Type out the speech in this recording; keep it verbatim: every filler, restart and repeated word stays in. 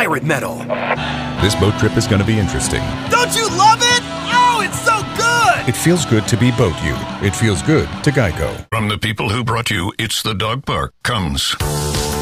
pirate metal. This boat trip is going to be interesting. Don't you love it? Oh, it's so good! It feels good to be Boat You. It feels good to Geico. From the people who brought you It's the Dog Park comes